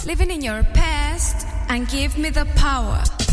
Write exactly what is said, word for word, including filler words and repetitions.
living in your past and give me the power.